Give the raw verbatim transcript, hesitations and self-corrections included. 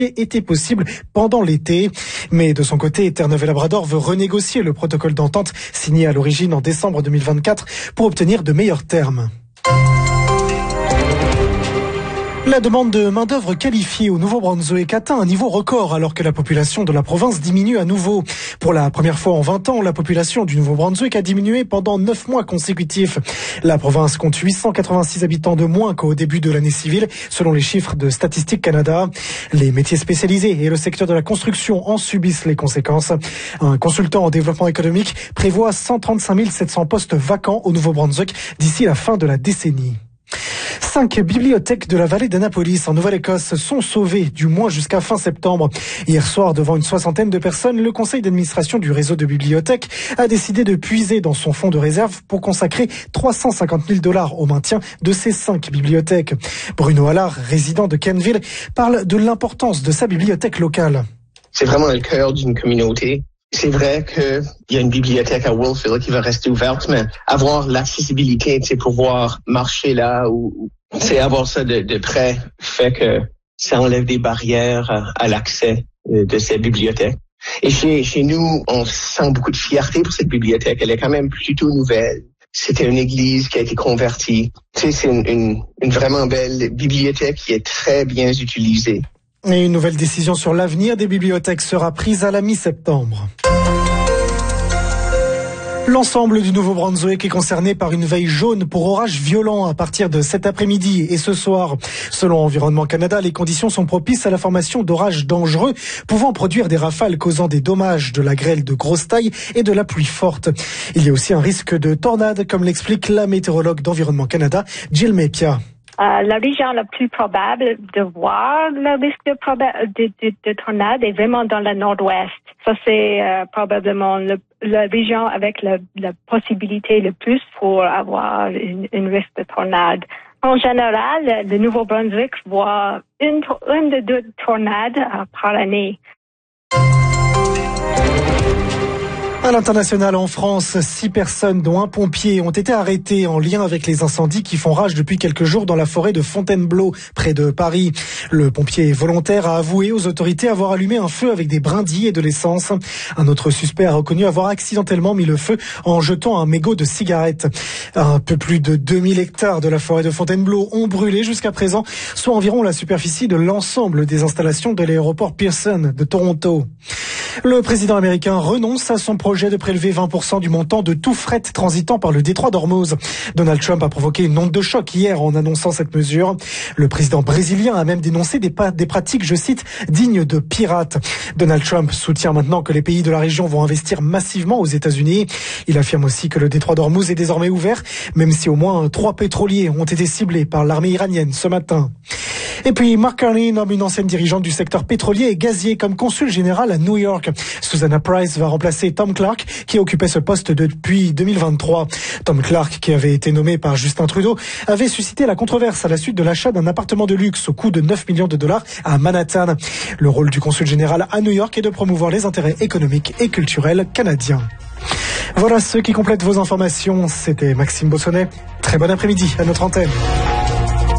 était possible pendant l'été. Mais de son côté, Terre-Neuve-et-Labrador veut renégocier le protocole d'entente signé à l'origine en décembre deux mille vingt-quatre pour obtenir de meilleurs termes. La demande de main-d'œuvre qualifiée au Nouveau-Brunswick atteint un niveau record alors que la population de la province diminue à nouveau. Pour la première fois en vingt ans, la population du Nouveau-Brunswick a diminué pendant neuf mois consécutifs. La province compte huit cent quatre-vingt-six habitants de moins qu'au début de l'année civile, selon les chiffres de Statistique Canada. Les métiers spécialisés et le secteur de la construction en subissent les conséquences. Un consultant en développement économique prévoit cent trente-cinq mille sept cents postes vacants au Nouveau-Brunswick d'ici la fin de la décennie. Cinq bibliothèques de la vallée d'Annapolis en Nouvelle-Écosse sont sauvées, du moins jusqu'à fin septembre. Hier soir, devant une soixantaine de personnes, le conseil d'administration du réseau de bibliothèques a décidé de puiser dans son fonds de réserve pour consacrer trois cent cinquante mille dollars au maintien de ces cinq bibliothèques. Bruno Allard, résident de Kenville, parle de l'importance de sa bibliothèque locale. C'est vraiment le cœur d'une communauté. C'est vrai qu'il y a une bibliothèque à Wolfville qui va rester ouverte, mais avoir l'accessibilité, c'est pouvoir marcher là ou c'est avoir ça de, de près fait que ça enlève des barrières à, à l'accès de cette bibliothèque. Et chez, chez nous, on sent beaucoup de fierté pour cette bibliothèque. Elle est quand même plutôt nouvelle. C'était une église qui a été convertie. Tu sais, c'est une, une, une vraiment belle bibliothèque qui est très bien utilisée. Et une nouvelle décision sur l'avenir des bibliothèques sera prise à la mi-septembre. L'ensemble du Nouveau-Brunswick est concerné par une veille jaune pour orages violents à partir de cet après-midi et ce soir. Selon Environnement Canada, les conditions sont propices à la formation d'orages dangereux, pouvant produire des rafales causant des dommages, de la grêle de grosse taille et de la pluie forte. Il y a aussi un risque de tornade, comme l'explique la météorologue d'Environnement Canada, Jill Mepia. Euh, la région la plus probable de voir le risque de, proba- de, de, de tornade est vraiment dans le nord-ouest. Ça, c'est euh, probablement le, la région avec la, la possibilité le plus pour avoir une, une risque de tornade. En général, le Nouveau-Brunswick voit une, une de deux tornades euh, par année. À l'international, en France, six personnes, dont un pompier, ont été arrêtées en lien avec les incendies qui font rage depuis quelques jours dans la forêt de Fontainebleau, près de Paris. Le pompier volontaire a avoué aux autorités avoir allumé un feu avec des brindilles et de l'essence. Un autre suspect a reconnu avoir accidentellement mis le feu en jetant un mégot de cigarette. Un peu plus de deux mille hectares de la forêt de Fontainebleau ont brûlé jusqu'à présent, soit environ la superficie de l'ensemble des installations de l'aéroport Pearson de Toronto. Le président américain renonce à son projet de prélever vingt pour cent du montant de tout fret transitant par le détroit d'Ormuz. Donald Trump a provoqué une onde de choc hier en annonçant cette mesure. Le président brésilien a même dénoncé des, pa- des pratiques, je cite, dignes de pirates. Donald Trump soutient maintenant que les pays de la région vont investir massivement aux États-Unis. Il affirme aussi que le détroit d'Ormuz est désormais ouvert, même si au moins trois pétroliers ont été ciblés par l'armée iranienne ce matin. Et puis, Mark Carney nomme une ancienne dirigeante du secteur pétrolier et gazier comme consul général à New York. Susanna Price va remplacer Tom Clark, qui occupait ce poste depuis deux mille vingt-trois. Tom Clark, qui avait été nommé par Justin Trudeau, avait suscité la controverse à la suite de l'achat d'un appartement de luxe au coût de neuf millions de dollars à Manhattan. Le rôle du consul général à New York est de promouvoir les intérêts économiques et culturels canadiens. Voilà ce qui complète vos informations. C'était Maxime Bossonnet. Très bon après-midi à notre antenne.